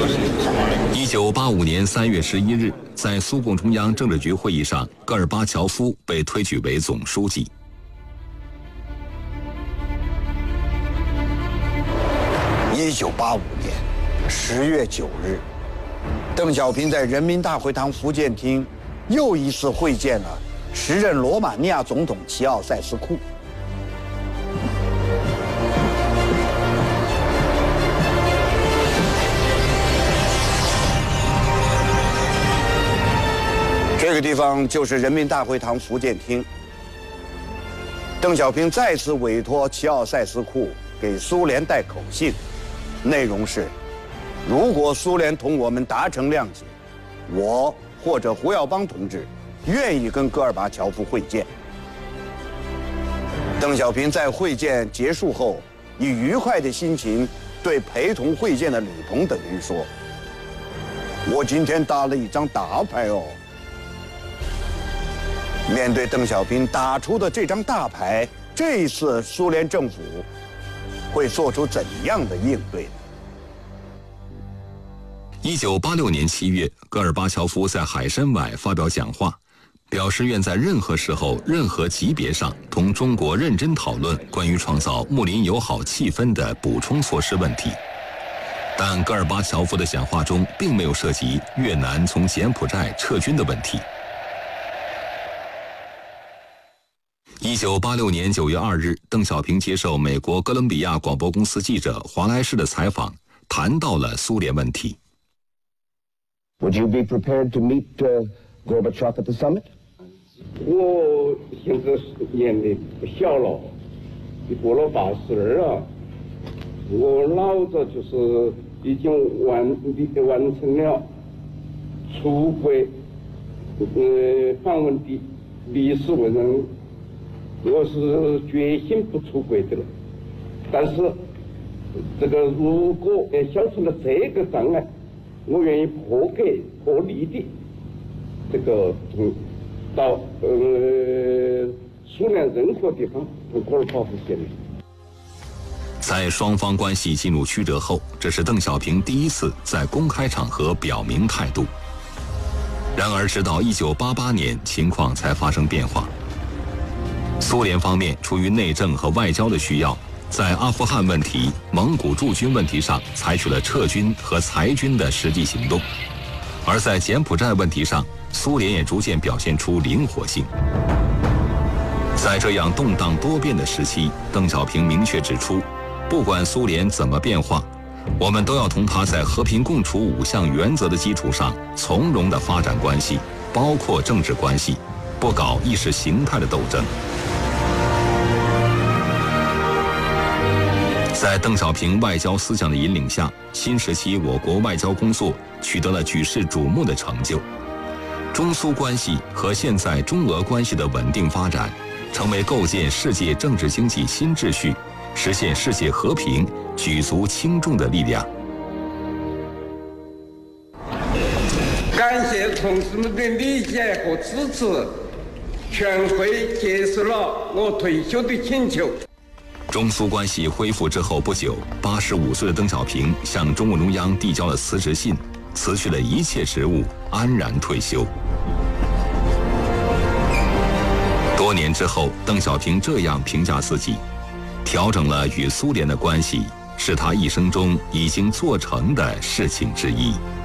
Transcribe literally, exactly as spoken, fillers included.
一九八五年三月十一日，在苏共中央政治局会议上，戈尔巴乔夫被推举为总书记。 一九八五年十月九日，邓小平在人民大会堂福建厅又一次会见了时任罗马尼亚总统齐奥塞斯库。这个地方就是人民大会堂福建厅。邓小平再次委托齐奥塞斯库给苏联带口信，内容是：如果苏联同我们达成谅解，我或者胡耀邦同志愿意跟戈尔巴乔夫会见。邓小平在会见结束后，以愉快的心情对陪同会见的吕鹏等人说：“我今天打了一张大牌哦。”面对邓小平打出的这张大牌，这一次苏联政府会做出怎样的应对呢？ 一九八六年七月，戈尔巴乔夫在海参崴发表讲话，表示愿在任何时候、任何级别上同中国认真讨论关于创造睦邻友好气氛的补充措施问题。但戈尔巴乔夫的讲话中并没有涉及越南从柬埔寨撤军的问题。一九八六年九月二日，邓小平接受美国哥伦比亚广播公司记者华莱士的采访，谈到了苏联问题。 Would you be prepared to meet uh, Gorbachev at the summit? 我现在年龄不小了，过了八十二啊，我老早就是已经完完成了出国呃访问的历史文人。我是决心不出国的了，但是这个如果呃消除了这个障碍，我愿意破格破例的这个嗯到呃苏联任何地方跟戈尔巴乔夫见面。 在双方关系进入曲折后，这是邓小平第一次在公开场合表明态度。然而，直到一九八八年，情况才发生变化。苏联方面出于内政和外交的需要，在阿富汗问题、蒙古驻军问题上采取了撤军和裁军的实际行动，而在柬埔寨问题上，苏联也逐渐表现出灵活性。在这样动荡多变的时期，邓小平明确指出，不管苏联怎么变化，我们都要同他在和平共处五项原则的基础上从容地发展关系，包括政治关系，不搞意识形态的斗争。在邓小平外交思想的引领下，新时期我国外交工作取得了举世瞩目的成就。中苏关系和现在中俄关系的稳定发展，成为构建世界政治经济新秩序、实现世界和平举足轻重的力量。 感谢同志们的理解和支持，全会接受了我退休的请求。 中苏关系恢复之后不久，八十五岁的邓小平向中共中央递交了辞职信，辞去了一切职务，安然退休。多年之后，邓小平这样评价自己：调整了与苏联的关系，是他一生中已经做成的事情之一。